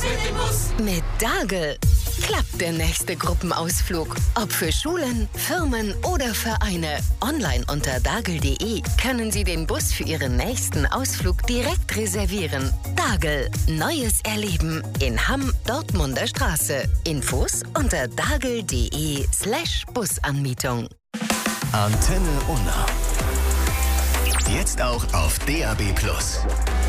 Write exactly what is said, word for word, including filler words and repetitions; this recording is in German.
mit dem Bus. Mit Dagel klappt der nächste Gruppenausflug. Ob für Schulen, Firmen oder Vereine. Online unter dagel punkt de können Sie den Bus für Ihren nächsten Ausflug direkt reservieren. Dagel. Neues Erleben. In Hamm, Dortmunder Straße. Infos unter dagel punkt de slash Busanmietung. Antenne Unna. Jetzt auch auf D A B plus.